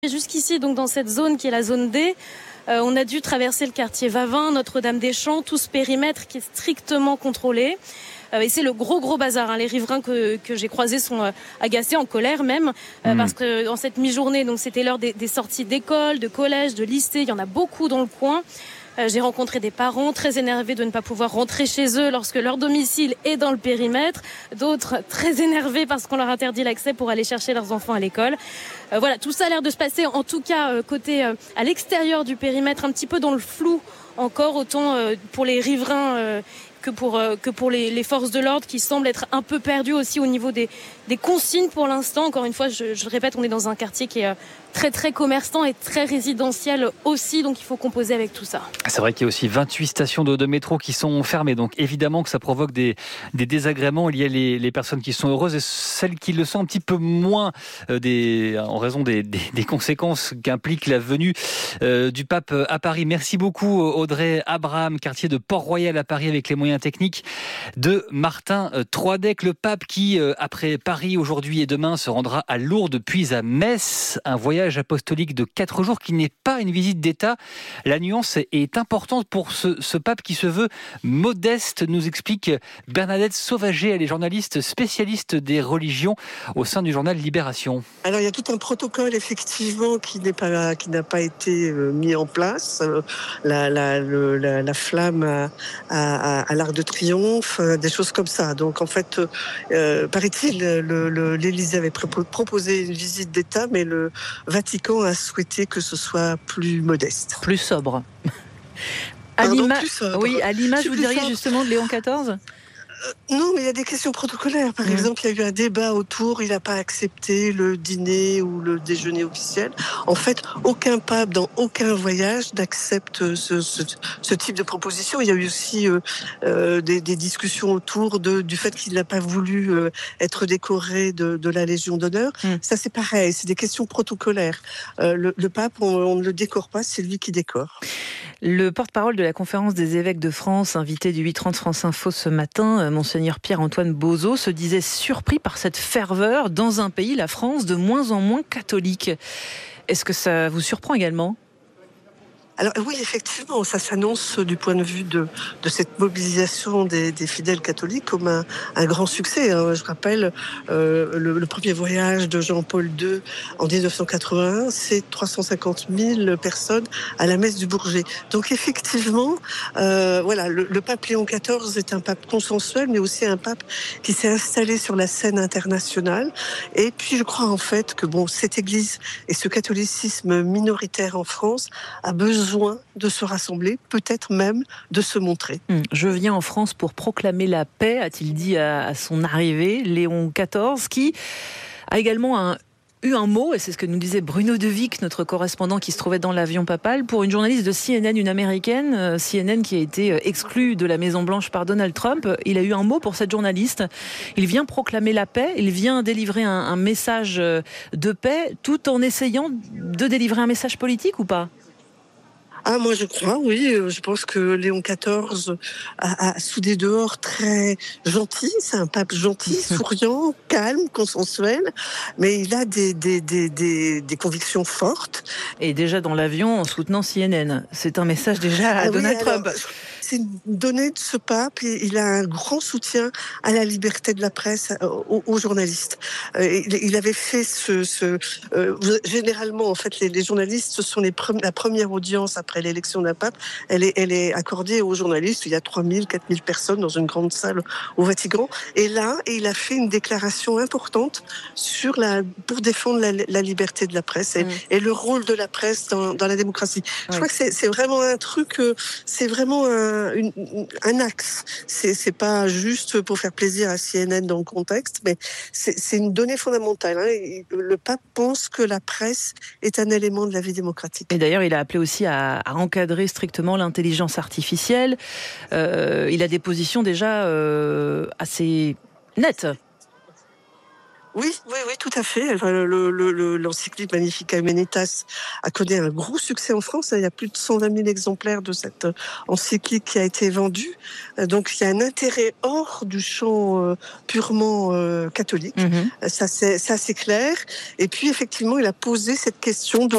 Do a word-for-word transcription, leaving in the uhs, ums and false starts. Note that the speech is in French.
Jusqu'ici, donc dans cette zone qui est la zone D, euh, on a dû traverser le quartier Vavin, Notre-Dame-des-Champs, tout ce périmètre qui est strictement contrôlé. Euh, et c'est le gros gros bazar. Hein. Les riverains que, que j'ai croisés sont euh, agacés, en colère même, euh, mmh. parce que dans cette mi-journée, donc c'était l'heure des, des sorties d'école, de collège, de lycée. Il y en a beaucoup dans le coin. Euh, j'ai rencontré des parents très énervés de ne pas pouvoir rentrer chez eux lorsque leur domicile est dans le périmètre. D'autres très énervés parce qu'on leur interdit l'accès pour aller chercher leurs enfants à l'école. Euh, voilà, tout ça a l'air de se passer, en tout cas euh, côté euh, à l'extérieur du périmètre, un petit peu dans le flou encore, autant euh, pour les riverains euh, que pour euh, que pour les, les forces de l'ordre qui semblent être un peu perdues aussi au niveau des des consignes pour l'instant. Encore une fois, je, je le répète, on est dans un quartier qui est euh, très très commerçant et très résidentiel aussi, donc il faut composer avec tout ça. C'est vrai qu'il y a aussi vingt-huit stations de, de métro qui sont fermées, donc évidemment que ça provoque des, des désagréments. Il y a les, les personnes qui sont heureuses et celles qui le sont un petit peu moins euh, des, en raison des, des, des conséquences qu'implique la venue euh, du pape à Paris. Merci beaucoup Audrey Abraham, quartier de Port-Royal à Paris, avec les moyens techniques de Martin Troidec. Le pape qui, euh, après Paris aujourd'hui et demain, se rendra à Lourdes puis à Metz, un voyage apostolique de quatre jours qui n'est pas une visite d'État. La nuance est importante pour ce, ce pape qui se veut modeste, nous explique Bernadette Sauvager. Elle est journaliste spécialiste des religions au sein du journal Libération. Alors il y a tout un protocole effectivement qui n'est pas qui n'a pas été mis en place. La la le, la, la flamme à, à, à l'Arc de Triomphe, des choses comme ça. Donc en fait, euh, paraît-il, le, le, l'Élysée avait proposé une visite d'État, mais le Vatican a souhaité que ce soit plus modeste. Plus sobre. À Pardon, l'ima... plus sobre. Oui, à l'image, C'est vous plus diriez sobre. Justement de Léon quatorze ? Euh, non, mais il y a des questions protocolaires. Par mmh. exemple, il y a eu un débat autour, il n'a pas accepté le dîner ou le déjeuner officiel. En fait, aucun pape, dans aucun voyage, n'accepte ce, ce, ce type de proposition. Il y a eu aussi euh, euh, des, des discussions autour de, du fait qu'il n'a pas voulu euh, être décoré de, de la Légion d'honneur. Mmh. Ça, c'est pareil, c'est des questions protocolaires. Euh, le, le pape, on, on ne le décore pas, c'est lui qui décore. Le porte-parole de la conférence des évêques de France, invité du huit trente France Info ce matin, Monseigneur Pierre-Antoine Bozo, se disait surpris par cette ferveur dans un pays, la France, de moins en moins catholique. Est-ce que ça vous surprend également ? Alors oui, effectivement, ça s'annonce du point de vue de, de cette mobilisation des, des fidèles catholiques comme un, un grand succès. Hein. Je rappelle, euh, le, le premier voyage de Jean-Paul deux en dix-neuf cent quatre-vingt-un, c'est trois cent cinquante mille personnes à la messe du Bourget. Donc effectivement, euh, voilà, le, le pape Léon quatorze est un pape consensuel, mais aussi un pape qui s'est installé sur la scène internationale. Et puis je crois en fait que bon, cette Église et ce catholicisme minoritaire en France a besoin de se rassembler, peut-être même de se montrer. Je viens en France pour proclamer la paix, a-t-il dit à, à son arrivée, Léon quatorze, qui a également un eu un mot, et c'est ce que nous disait Bruno Devic, notre correspondant qui se trouvait dans l'avion papal, pour une journaliste de C N N, une américaine, C N N qui a été exclue de la Maison-Blanche par Donald Trump. Il a eu un mot pour cette journaliste. Il vient proclamer la paix, il vient délivrer un, un message de paix, tout en essayant de délivrer un message politique ou pas ? Ah, moi je crois, oui. Je pense que Léon quatorze a, a sous des dehors très gentil. C'est un pape gentil, souriant, calme, consensuel, mais il a des, des, des, des, des convictions fortes. Et déjà dans l'avion en soutenant C N N. C'est un message déjà à ah Donald oui, Trump. Alors, c'est une donnée de ce pape, il a un grand soutien à la liberté de la presse, aux, aux journalistes. Il avait fait ce... ce euh, généralement, en fait, les, les journalistes, ce sont les pre- la première audience après l'élection d'un pape. Elle est, elle est accordée aux journalistes. Il y a trois mille, quatre mille personnes dans une grande salle au Vatican. Et là, il a fait une déclaration importante sur la, pour défendre la, la liberté de la presse et, mmh. et le rôle de la presse dans, dans la démocratie. Oui. Je crois que c'est, c'est vraiment un truc, c'est vraiment un Une, un axe. C'est, c'est pas juste pour faire plaisir à C N N dans le contexte, mais c'est, c'est une donnée fondamentale. Hein. Le pape pense que la presse est un élément de la vie démocratique. Et d'ailleurs, il a appelé aussi à, à encadrer strictement l'intelligence artificielle. Euh, il a des positions déjà euh, assez nettes. Oui, oui, oui, tout à fait. Le, le, le, l'encyclique Magnificat Humanitas a connu un gros succès en France. Il y a plus de cent vingt mille exemplaires de cette encyclique qui a été vendue. Donc, il y a un intérêt hors du champ euh, purement euh, catholique. Mm-hmm. Ça, c'est, ça, c'est clair. Et puis, effectivement, il a posé cette question de